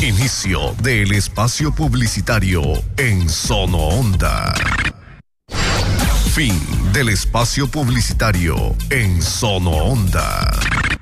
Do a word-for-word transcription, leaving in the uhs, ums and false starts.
Inicio del espacio publicitario en Sono Onda. Fin del espacio publicitario en Sono Onda.